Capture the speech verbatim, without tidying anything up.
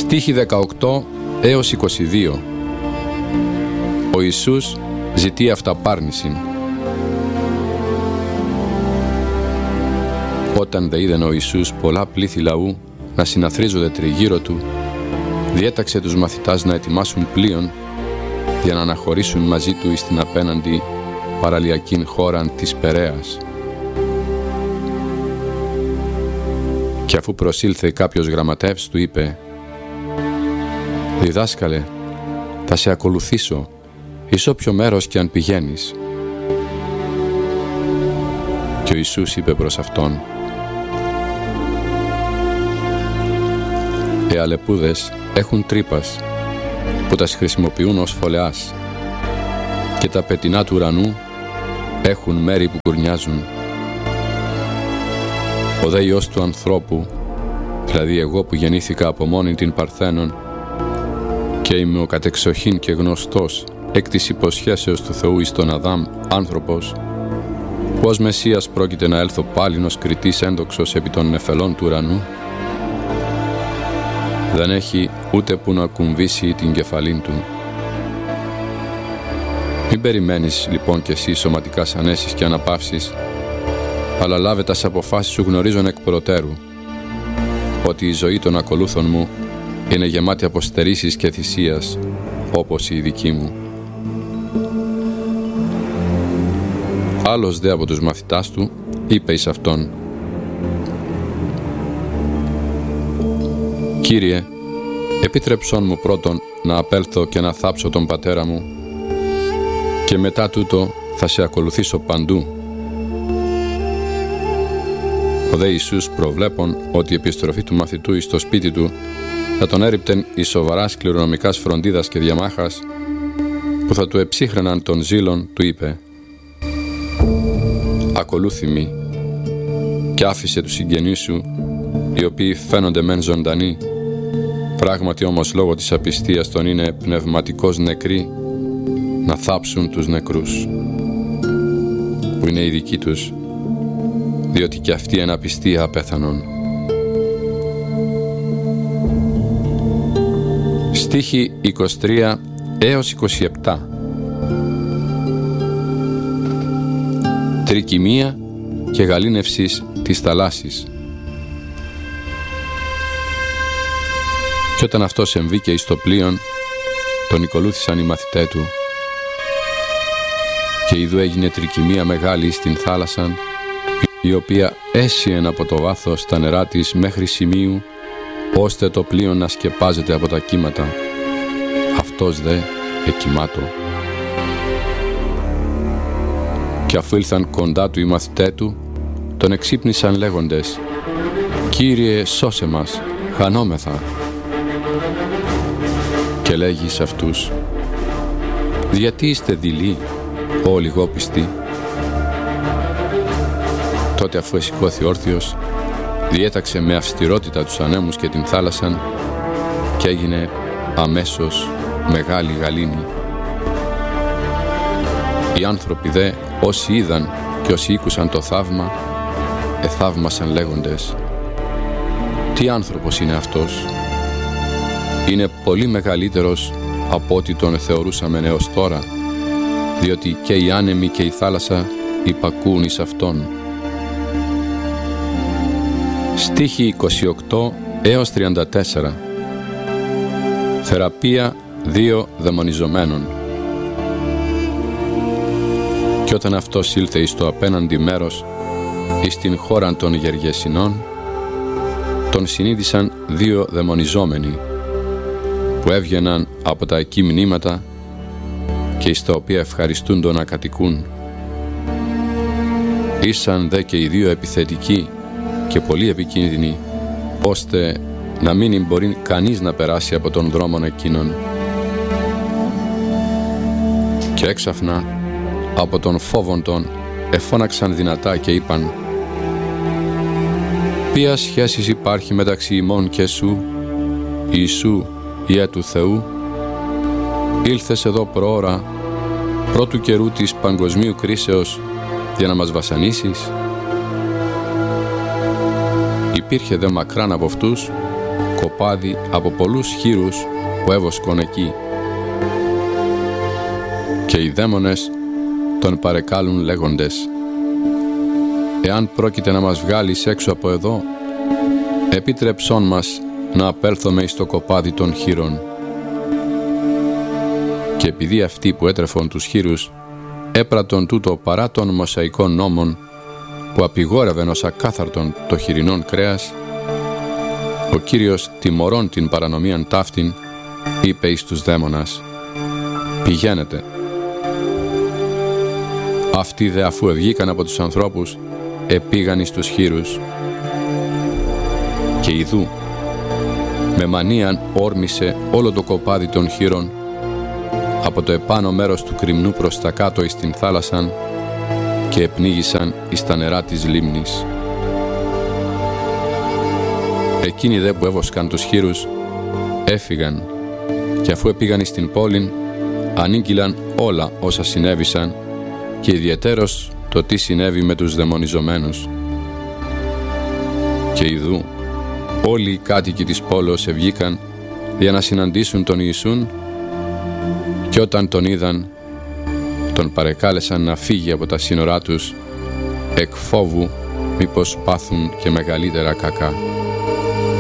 Στίχοι δεκαοκτώ έως είκοσι δύο. Ο Ιησούς ζητεί αυταπάρνησιν. Όταν δε είδεν ο Ιησούς πολλά πλήθη λαού να συναθρίζονται τριγύρω του, διέταξε τους μαθητάς να ετοιμάσουν πλοίον για να αναχωρήσουν μαζί του εις την απέναντι παραλιακήν χώραν της Περέας. Και αφού προσήλθε κάποιος γραμματεύς, του είπε: «Διδάσκαλε, θα σε ακολουθήσω εις όποιο μέρος και αν πηγαίνεις». Και ο Ιησούς είπε προς αυτόν: «Οι αλεπούδες έχουν τρύπας που τας χρησιμοποιούν ως φωλεάς, και τα πετεινά του ουρανού έχουν μέρη που κουρνιάζουν. Ο δε Υιός του ανθρώπου, δηλαδή εγώ που γεννήθηκα από μόνη την Παρθένον και είμαι ο κατεξοχήν και γνωστός εκ της υποσχέσεως του Θεού εις τον Αδάμ άνθρωπος, πως Μεσσίας πρόκειται να έλθω πάλιν ως κριτής έντοξος επί των νεφελών του ουρανού, δεν έχει ούτε που να κουμβήσει την κεφαλήν του. Μην περιμένεις λοιπόν κι εσύ σωματικάς ανέσεις και αναπαύσεις, αλλά λάβε τας αποφάσεις σου γνωρίζον εκ προτέρου, ότι η ζωή των ακολούθων μου είναι γεμάτη από στερήσεις και θυσίας, όπως η δική μου». Άλλος δε από τους μαθητάς του είπε εις αυτόν: «Κύριε, επίτρεψόν μου πρώτον να απέλθω και να θάψω τον πατέρα μου, και μετά τούτο θα σε ακολουθήσω παντού». Ο δε Ιησούς, προβλέπων ότι η επιστροφή του μαθητού εις το σπίτι του θα τον έριπτεν εις σοβαράς κληρονομικάς φροντίδας και διαμάχας που θα του εψύχρεναν των ζήλων, του είπε: «Ακολούθη μη, και άφησε τους συγγενείς σου, οι οποίοι φαίνονται μεν ζωντανοί, πράγματι όμως λόγω της απιστίας των είναι πνευματικώς νεκροί, να θάψουν τους νεκρούς, που είναι οι δικοί τους, διότι και αυτοί εν απιστία απέθανον». Στίχοι είκοσι τρία έως είκοσι επτά. Τρικυμία και γαλήνευσης της θαλάσσης. Κι όταν αυτός εμβήκε εις το πλοίον, τον ακολούθησαν οι μαθητές του, και ειδού έγινε τρικυμία μεγάλη στην θάλασσαν, η οποία έσυεν από το βάθος τα νερά της μέχρι σημείου, ώστε το πλοίο να σκεπάζεται από τα κύματα. Αυτός δε εκοιμάτω. Και αφού ήλθαν κοντά του οι μαθητές του, τον εξύπνησαν λέγοντες: «Κύριε, σώσε μας, χανόμεθα». Και λέγει σε αυτούς: «Γιατί είστε δειλοί, ω λιγόπιστοι?» Τότε, αφού εσηκώθη όρθιος, διέταξε με αυστηρότητα τους ανέμους και την θάλασσαν, και έγινε αμέσως μεγάλη γαλήνη. Οι άνθρωποι δε, όσοι είδαν και όσοι ήκουσαν το θαύμα, εθαύμασαν λέγοντες: «Τι άνθρωπος είναι αυτός? Είναι πολύ μεγαλύτερος από ό,τι τον θεωρούσαμε έως τώρα, διότι και οι άνεμοι και η θάλασσα υπακούν εις αυτόν». Στίχοι είκοσι οκτώ έως τριάντα τέσσερα. Θεραπεία δύο δαιμονιζομένων. Κι όταν αυτός ήλθε εις το απέναντι μέρος, εις την χώραν των Γεργεσινών, τον συνείδησαν δύο δαιμονιζόμενοι, που έβγαιναν από τα εκεί μνήματα και εις τα οποία ευχαριστούντο να κατοικούν. Ήσαν δε και οι δύο επιθετικοί και πολύ επικίνδυνοι, ώστε να μην μπορεί κανείς να περάσει από τον δρόμο εκείνον. Και έξαφνα από τον φόβον των εφώναξαν δυνατά και είπαν: «Ποια σχέσεις υπάρχει μεταξύ ημών και σου, Ιησού, Υιέ του Θεού? Ήλθες εδώ προώρα, πρώτου καιρού της παγκοσμίου κρίσεως, για να μας βασανίσεις?» Υπήρχε δε μακράν από αυτούς κοπάδι από πολλούς χήρους που έβοσκον εκεί. Και οι δαίμονες τον παρεκάλουν λέγοντες: «Εάν πρόκειται να μας βγάλεις έξω από εδώ, επίτρεψόν μας να απέλθουμε εις το κοπάδι των χήρων». Και επειδή αυτοί που έτρεφον τους χήρους έπρατον τούτο παρά των μοσαϊκών νόμων που απειγόρευεν ως ακάθαρτον το χοιρινόν κρέας, ο Κύριος, τιμωρών την παρανομίαν ταύτην, είπε εις τους δαίμονας: «Πηγαίνετε». Αυτοί δε, αφού ευγήκαν από τους ανθρώπους, επήγαν εις τους χήρους. Και ιδού, με μανίαν όρμησε όλο το κοπάδι των χήρων από το επάνω μέρος του κρυμνού προς τα κάτω εις την θάλασσαν και επνίγησαν εις τα νερά της λίμνης. Εκείνοι δε που έβοσκαν τους χήρους έφυγαν και αφού επήγαν εις την πόλην, ανήγγυλαν όλα όσα συνέβησαν και ιδιαιτέρως το τι συνέβη με τους δαιμονιζομένους. Και ιδού, όλοι οι κάτοικοι της πόλεως ευγήκαν για να συναντήσουν τον Ιησούν, και όταν τον είδαν, τον παρεκάλεσαν να φύγει από τα σύνορά τους εκ φόβου μήπως πάθουν και μεγαλύτερα κακά.